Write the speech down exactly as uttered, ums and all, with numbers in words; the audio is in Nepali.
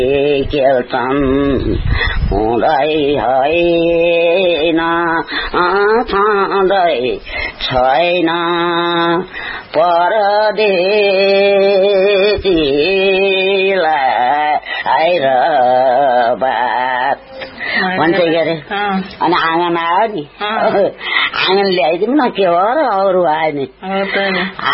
केल्छन् हुँदै होइन छँदै छैन परदेशीलाई र बात भन्छ के अरे अनि आँगन आयो नि आँगन ल्याइदिउँ न के हो र अरू आयो नि